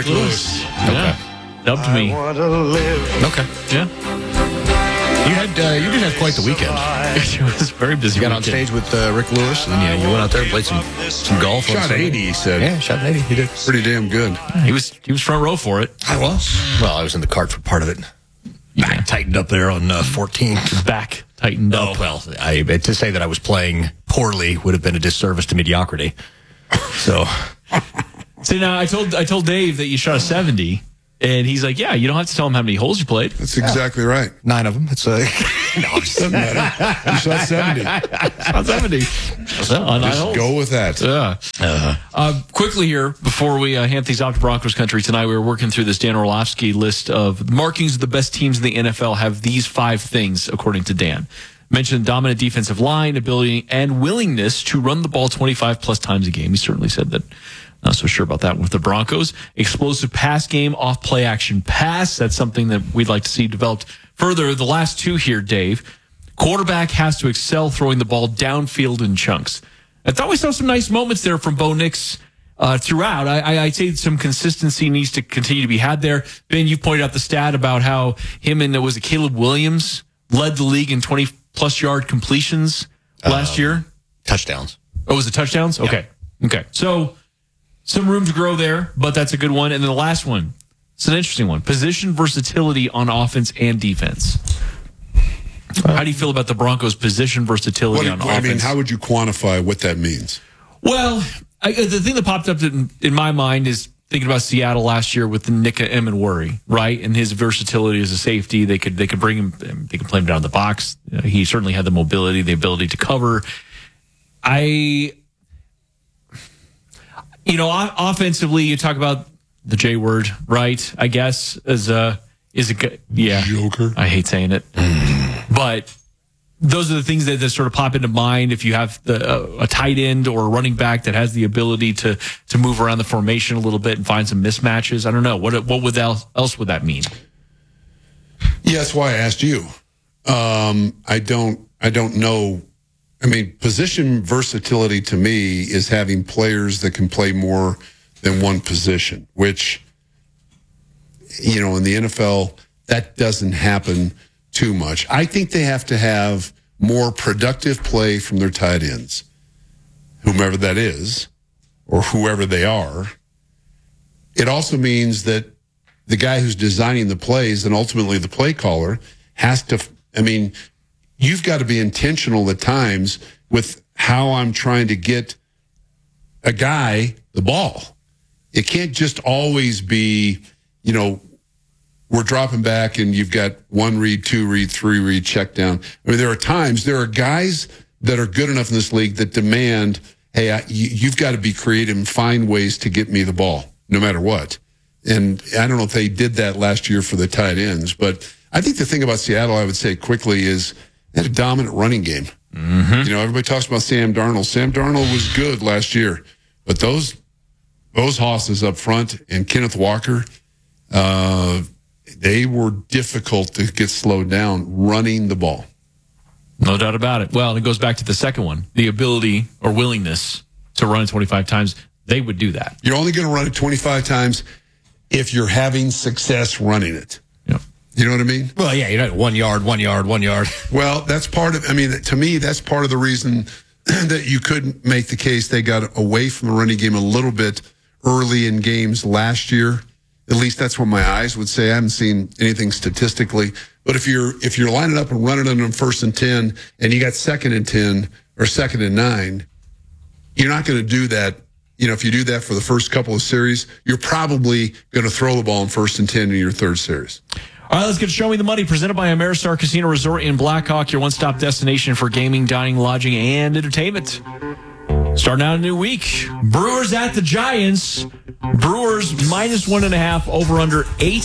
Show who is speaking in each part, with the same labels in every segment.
Speaker 1: Lewis.
Speaker 2: Yeah. Dubbed me.
Speaker 1: Okay.
Speaker 2: Yeah.
Speaker 1: You did have quite the weekend.
Speaker 2: It was very busy.
Speaker 1: You got on stage with Rick Lewis, and you went out there and played some golf.
Speaker 3: Shot 80, he said.
Speaker 1: Yeah, shot 80. He did.
Speaker 3: Pretty damn good.
Speaker 2: He was front row for it.
Speaker 1: I was. Well, I was in the cart for part of it. Back tightened up there on 14.
Speaker 2: Back tightened up.
Speaker 1: Oh, well, to say that I was playing poorly would have been a disservice to mediocrity. So,
Speaker 2: See, now I told Dave that you shot a 70, and he's like, "Yeah, you don't have to tell him how many holes you played."
Speaker 3: That's exactly right.
Speaker 1: 9 of them. It's
Speaker 3: Doesn't matter. You shot 70.
Speaker 2: Shot 70 on 9
Speaker 3: Just
Speaker 2: holes.
Speaker 3: go with that.
Speaker 2: Yeah. Quickly here, before we hand things off to Broncos country tonight, we were working through this Dan Orlovsky list of markings of the best teams in the NFL have these 5 things, according to Dan. Mentioned dominant defensive line, ability, and willingness to run the ball 25 plus times a game. He certainly said that. Not so sure about that one with the Broncos. Explosive pass game, off play action pass. That's something that we'd like to see developed further. The last 2 here, Dave. Quarterback has to excel throwing the ball downfield in chunks. I thought we saw some nice moments there from Bo Nix throughout. I'd say some consistency needs to continue to be had there. Ben, you pointed out the stat about how him and was it Caleb Williams led the league in 20-plus yard completions last year.
Speaker 1: touchdowns.
Speaker 2: Oh, was it touchdowns? Okay. Okay. So some room to grow there, but that's a good one. And then the last one, it's an interesting one. Position versatility on offense and defense. How do you feel about the Broncos' position versatility on offense?
Speaker 3: I mean, how would you quantify what that means?
Speaker 2: Well, the thing that popped up in my mind is thinking about Seattle last year with the Nika Emenwari, right? And his versatility as a safety. They could bring him, they could play him down the box. He certainly had the mobility, the ability to cover. Offensively, you talk about the J word, right? I guess is a good, yeah.
Speaker 3: Joker.
Speaker 2: I hate saying it, but those are the things that sort of pop into mind. If you have a tight end or a running back that has the ability to move around the formation a little bit and find some mismatches, I don't know what else would that mean.
Speaker 3: Yeah, that's why I asked you. I don't know. I mean, position versatility to me is having players that can play more than one position, which, in the NFL, that doesn't happen too much. I think they have to have more productive play from their tight ends, whomever that is, or whoever they are. It also means that the guy who's designing the plays and ultimately the play caller has to, you've got to be intentional at times with how I'm trying to get a guy the ball. It can't just always be, we're dropping back and you've got 1 read, 2 read, 3 read, check down. There are guys that are good enough in this league that demand, hey, you've got to be creative and find ways to get me the ball, no matter what. And I don't know if they did that last year for the tight ends, but I think the thing about Seattle, I would say quickly, is they had a dominant running game. Mm-hmm. Everybody talks about Sam Darnold. Sam Darnold was good last year, but those hosses up front and Kenneth Walker, they were difficult to get slowed down running the ball.
Speaker 2: No doubt about it. Well, it goes back to the second one, the ability or willingness to run it 25 times. They would do that.
Speaker 3: You're only going to run it 25 times if you're having success running it.
Speaker 2: Yep.
Speaker 3: You know what I mean?
Speaker 1: Well, yeah, you're not 1 yard, 1 yard, 1 yard.
Speaker 3: Well, that's part of, to me, that's part of the reason that you couldn't make the case they got away from the running game a little bit early in games last year. At least that's what my eyes would say. I haven't seen anything statistically. But if you're lining up and running it on 1st and 10 and you got 2nd and 10 or 2nd and 9, you're not going to do that. If you do that for the first couple of series, you're probably going to throw the ball on 1st and 10 in your 3rd series.
Speaker 2: All right, let's get Show Me the Money presented by Ameristar Casino Resort in Blackhawk, your one-stop destination for gaming, dining, lodging, and entertainment. Starting out a new week. Brewers at the Giants. Brewers -1.5, over under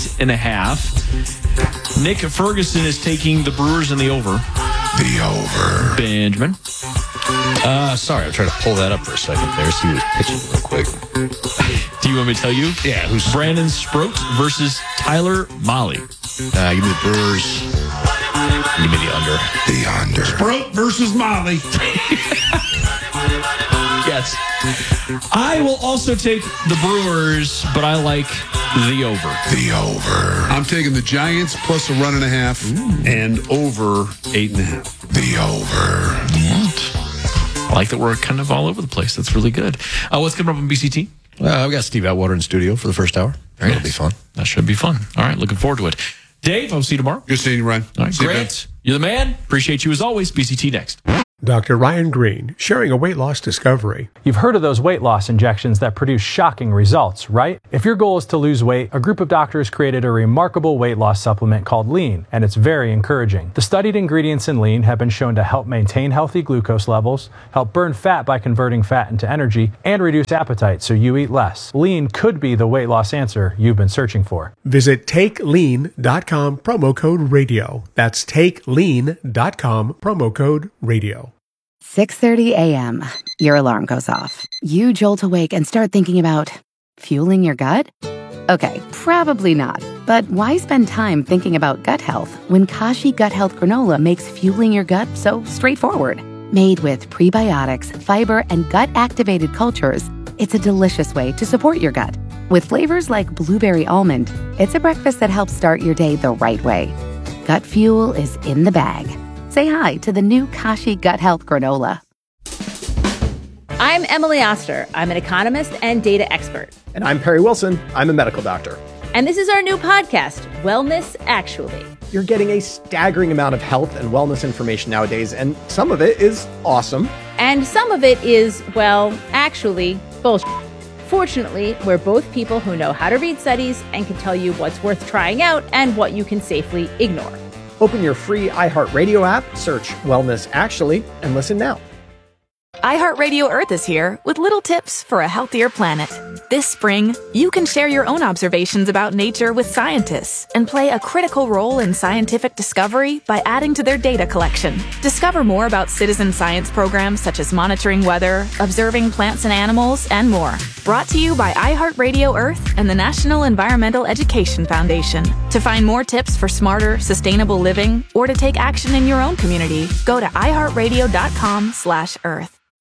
Speaker 2: 8.5. Nick Ferguson is taking the Brewers in the over.
Speaker 3: The over.
Speaker 2: Benjamin.
Speaker 1: Sorry, I'm trying to pull that up for a second there. See who's pitching real quick.
Speaker 2: Do you want me to tell you?
Speaker 1: Yeah, who's
Speaker 2: Brandon Sproat versus Tyler Mahle.
Speaker 1: Give me the Brewers. Give me the under.
Speaker 3: The under.
Speaker 2: Sproat versus Mahle. Yes. I will also take the Brewers, but I like The over.
Speaker 4: The over.
Speaker 3: I'm taking the Giants plus a 1.5 and over 8.5.
Speaker 4: The over.
Speaker 2: What? I like that we're kind of all over the place. That's really good. What's coming up on BCT?
Speaker 1: I've got Steve Atwater in studio for the first hour. That'll be fun.
Speaker 2: That should be fun. All right, looking forward to it. Dave, I'll see you tomorrow.
Speaker 3: Good seeing you, Ryan.
Speaker 2: All right,
Speaker 3: See you,
Speaker 2: Grant, you're the man. Appreciate you as always. BCT next.
Speaker 5: Dr. Ryan Green, sharing a weight loss discovery.
Speaker 6: You've heard of those weight loss injections that produce shocking results, right? If your goal is to lose weight, a group of doctors created a remarkable weight loss supplement called Lean, and it's very encouraging. The studied ingredients in Lean have been shown to help maintain healthy glucose levels, help burn fat by converting fat into energy, and reduce appetite so you eat less. Lean could be the weight loss answer you've been searching for.
Speaker 5: Visit TakeLean.com, promo code radio. That's TakeLean.com, promo code radio.
Speaker 7: 6:30 a.m. Your alarm goes off. You jolt awake and start thinking about fueling your gut? Okay, probably not. But why spend time thinking about gut health when Kashi Gut Health Granola makes fueling your gut so straightforward? Made with prebiotics, fiber, and gut-activated cultures, it's a delicious way to support your gut. With flavors like blueberry almond, it's a breakfast that helps start your day the right way. Gut fuel is in the bag. Say hi to the new Kashi Gut Health Granola.
Speaker 8: I'm Emily Oster. I'm an economist and data expert.
Speaker 9: And I'm Perry Wilson. I'm a medical doctor.
Speaker 8: And this is our new podcast, Wellness Actually.
Speaker 9: You're getting a staggering amount of health and wellness information nowadays, and some of it is awesome.
Speaker 8: And some of it is, well, actually, bullshit. Fortunately, we're both people who know how to read studies and can tell you what's worth trying out and what you can safely ignore.
Speaker 9: Open your free iHeartRadio app, search Wellness Actually, and listen now.
Speaker 10: iHeartRadio Earth is here with little tips for a healthier planet. This spring, you can share your own observations about nature with scientists and play a critical role in scientific discovery by adding to their data collection. Discover more about citizen science programs such as monitoring weather, observing plants and animals, and more. Brought to you by iHeartRadio Earth and the National Environmental Education Foundation. To find more tips for smarter, sustainable living or to take action in your own community, go to iHeartRadio.com/Earth.